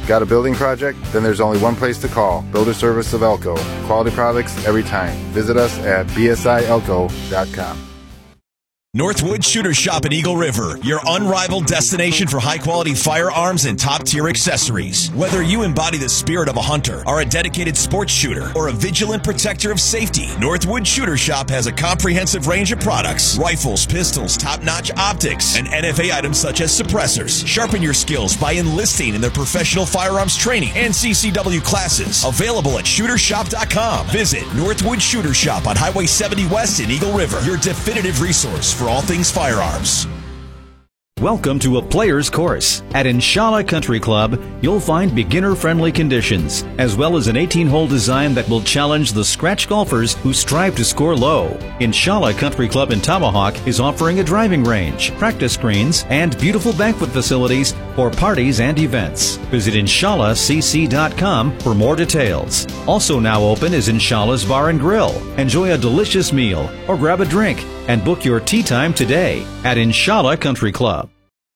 Got a building project? Then there's only one place to call. Builder Service of Elko. Quality products every time. Visit us at bsielko.com. Northwood Shooter Shop in Eagle River, your unrivaled destination for high-quality firearms and top-tier accessories. Whether you embody the spirit of a hunter, are a dedicated sports shooter, or a vigilant protector of safety, Northwood Shooter Shop has a comprehensive range of products: rifles, pistols, top-notch optics, and NFA items such as suppressors. Sharpen your skills by enlisting in their professional firearms training and CCW classes. Available at shootershop.com. Visit Northwood Shooter Shop on Highway 70 West in Eagle River, your definitive resource for all things firearms. Welcome to a player's course. At Inshallah Country Club, you'll find beginner-friendly conditions, as well as an 18-hole design that will challenge the scratch golfers who strive to score low. Inshallah Country Club in Tomahawk is offering a driving range, practice greens, and beautiful banquet facilities for parties and events. Visit InshallahCC.com for more details. Also now open is Inshallah's Bar and Grill. Enjoy a delicious meal or grab a drink and book your tea time today at Inshallah Country Club.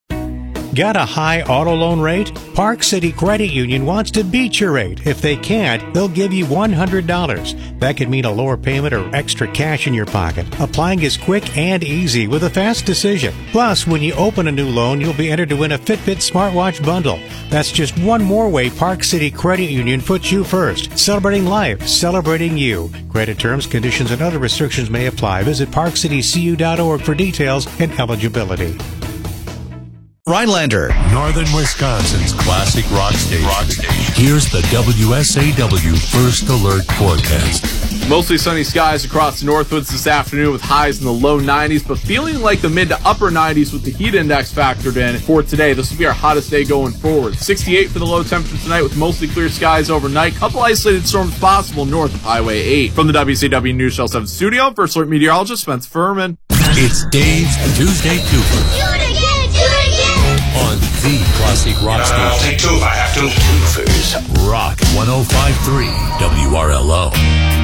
Got a high auto loan rate? Park City Credit Union wants to beat your rate. If they can't, they'll give you $100. That could mean a lower payment or extra cash in your pocket. Applying is quick and easy with a fast decision. Plus, when you open a new loan, you'll be entered to win a Fitbit smartwatch bundle. That's just one more way Park City Credit Union puts you first. Celebrating life, celebrating you. Credit terms, conditions, and other restrictions may apply. Visit parkcitycu.org for details and eligibility. Rhinelander, Northern Wisconsin's classic rock station. Here's the WSAW First Alert forecast. Mostly sunny skies across the Northwoods this afternoon with highs in the low 90s, but feeling like the mid to upper 90s with the heat index factored in for today. This will be our hottest day going forward. 68 for the low temperature tonight with mostly clear skies overnight. Couple isolated storms possible north of Highway 8. From the WCW News Channel 7 studio, First Alert meteorologist Spence Furman. It's Dave's Tuesday Twofer. On the classic rock station. I'll take two if I have to. Rock 105.3 WRLO.